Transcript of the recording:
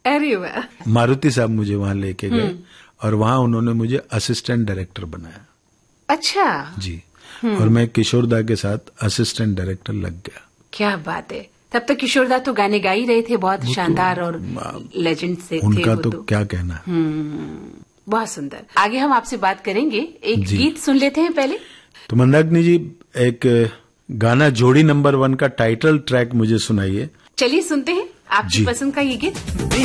अरे वाह। मारुति साहब मुझे वहां लेके गए और वहां उन्होंने मुझे असिस्टेंट डायरेक्टर बनाया। अच्छा जी। और मैं किशोरदा के साथ असिस्टेंट डायरेक्टर लग गया। क्या बात है। तब तो किशोरदा तो गाने गा ही रहे थे, बहुत शानदार और लेजेंड से थे उनका वो तो क्या कहना। बहुत सुंदर। आगे हम आपसे बात करेंगे, एक गीत सुन लेते हैं पहले। तो मंदाकिनी जी, एक गाना जोड़ी नंबर 1 का टाइटल ट्रैक मुझे सुनाइए। चलिए सुनते हैं आपकी पसंद का ये गीत।